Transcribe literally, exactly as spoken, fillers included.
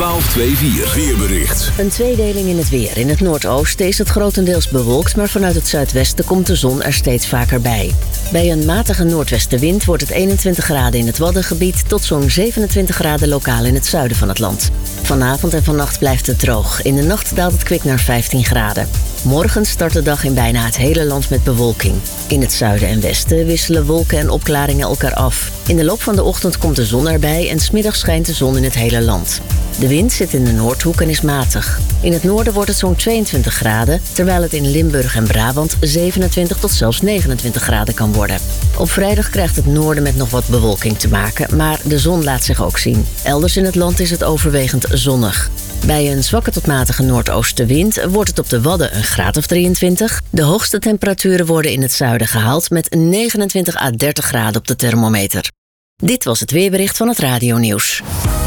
twaalf vierentwintig weerbericht. Een tweedeling in het weer. In het noordoosten is het grotendeels bewolkt, maar vanuit het zuidwesten komt de zon er steeds vaker bij. Bij een matige noordwestenwind wordt het eenentwintig graden in het Waddengebied tot zo'n zevenentwintig graden lokaal in het zuiden van het land. Vanavond en vannacht blijft het droog. In de nacht daalt het kwik naar vijftien graden. Morgen start de dag in bijna het hele land met bewolking. In het zuiden en westen wisselen wolken en opklaringen elkaar af. In de loop van de ochtend komt de zon erbij en 's middags schijnt de zon in het hele land. De wind zit in de Noordhoek en is matig. In het noorden wordt het zo'n tweeëntwintig graden, terwijl het in Limburg en Brabant zevenentwintig tot zelfs negenentwintig graden kan worden. Op vrijdag krijgt het noorden met nog wat bewolking te maken, maar de zon laat zich ook zien. Elders in het land is het overwegend zonnig. Bij een zwakke tot matige noordoostenwind wordt het op de Wadden een graad of drieëntwintig. De hoogste temperaturen worden in het zuiden gehaald met negenentwintig à dertig graden op de thermometer. Dit was het weerbericht van het Radio Nieuws.